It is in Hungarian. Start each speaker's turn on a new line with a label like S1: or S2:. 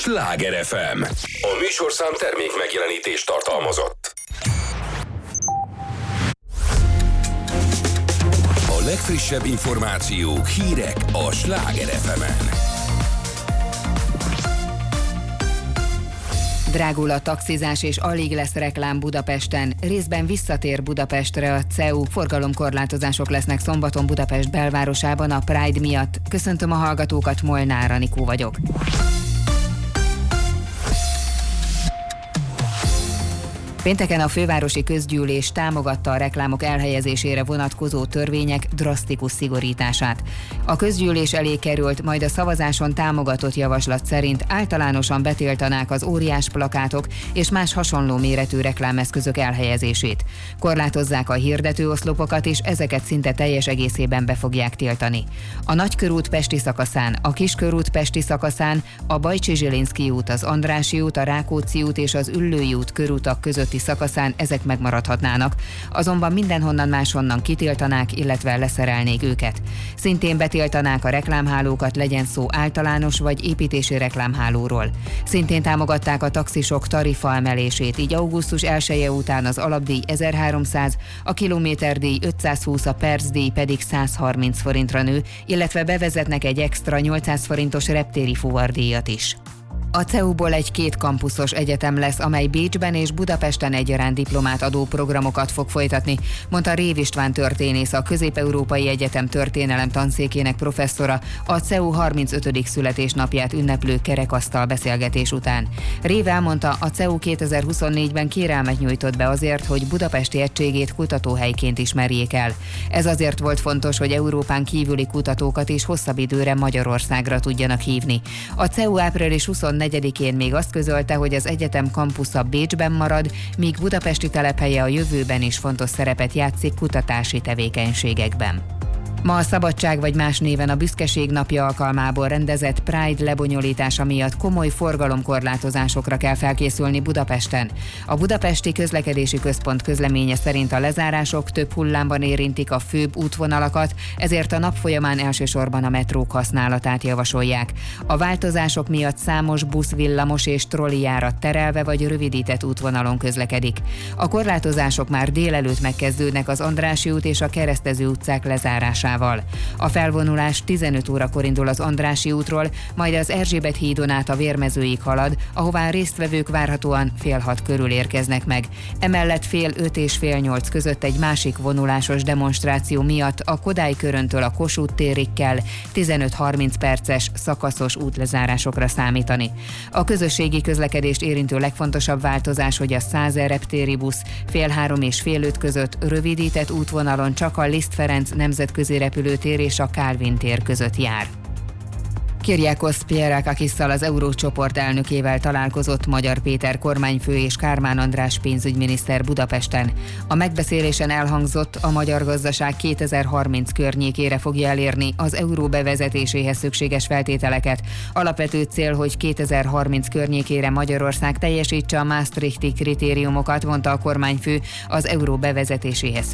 S1: Sláger FM. A műsorszám termék megjelenítést tartalmazott. A legfrissebb információk, hírek a Sláger FM-en.
S2: Drágul a taxizás és alig lesz reklám Budapesten. Részben visszatér Budapestre a CEU. Forgalomkorlátozások lesznek szombaton Budapest belvárosában a Pride miatt. Köszöntöm a hallgatókat, Molnár Anikó vagyok. Pénteken a fővárosi közgyűlés támogatta a reklámok elhelyezésére vonatkozó törvények drasztikus szigorítását. A közgyűlés elé került, majd a szavazáson támogatott javaslat szerint általánosan betiltanák az óriás plakátok és más hasonló méretű reklámeszközök elhelyezését. Korlátozzák a hirdetőoszlopokat, és ezeket szinte teljes egészében be fogják tiltani. A Nagykörút pesti szakaszán, a Kiskörút pesti szakaszán, a Bajcsy-Zsilinszky út, az Andrássy út, a Rákóczi út és az Üllői út körutak közötti szakaszán ezek megmaradhatnának, azonban mindenhonnan máshonnan kitiltanák, illetve leszerelnék őket. Szintén betiltanák a reklámhálókat, legyen szó általános vagy építési reklámhálóról. Szintén támogatták a taxisok tarifa emelését, így augusztus 1-e után az alapdíj 1300, a kilométerdíj 520, a percdíj pedig 130 forintra nő, illetve bevezetnek egy extra 800 forintos reptéri fuvardíjat is. A CEU-ból egy 2 kampuszos egyetem lesz, amely Bécsben és Budapesten egyaránt diplomát adó programokat fog folytatni, mondta Rév István történész, a Közép-Európai Egyetem történelem tanszékének professzora a CEU 35. születésnapját ünneplő kerekasztal beszélgetés után. Rév elmondta, a CEU 2024-ben kérelmet nyújtott be azért, hogy budapesti egységét kutatóhelyként ismerjék el. Ez azért volt fontos, hogy Európán kívüli kutatókat is hosszabb időre Magyarországra tudjanak hívni. A CEU április 24-én még azt közölte, hogy az egyetem kampusza Bécsben marad, míg budapesti telephelye a jövőben is fontos szerepet játszik kutatási tevékenységekben. Ma a Szabadság vagy más néven a Büszkeség napja alkalmából rendezett Pride lebonyolítása miatt komoly forgalomkorlátozásokra kell felkészülni Budapesten. A Budapesti Közlekedési Központ közleménye szerint a lezárások több hullámban érintik a főbb útvonalakat, ezért a nap folyamán elsősorban a metrók használatát javasolják. A változások miatt számos busz, villamos és trollijárat terelve vagy rövidített útvonalon közlekedik. A korlátozások már délelőtt megkezdődnek az Andrássy út és a Keresztező utcák lezárásával. A felvonulás 15 órakor indul az Andrássy útról, majd az Erzsébet hídon át a Vérmezőig halad, ahová résztvevők várhatóan 5:30 körül érkeznek meg. Emellett 5:30 és 7:30 között egy másik vonulásos demonstráció miatt a Kodály köröntől a Kossuth térig kell 15-30 perces szakaszos útlezárásokra számítani. A közösségi közlekedést érintő legfontosabb változás, hogy a Százer reptéri busz 2:30 és 4:30 között rövidített útvonalon csak a Liszt Ferenc nemzetközi repülőtér és a Kálvin tér között jár. Kyriakos Pierrakakissal, az Eurócsoport elnökével találkozott Magyar Péter kormányfő és Kármán András pénzügyminiszter Budapesten. A megbeszélésen elhangzott, a magyar gazdaság 2030 környékére fogja elérni az euró bevezetéséhez szükséges feltételeket. Alapvető cél, hogy 2030 környékére Magyarország teljesítse a maastrichti kritériumokat, mondta a kormányfő az euró bevezetéséhez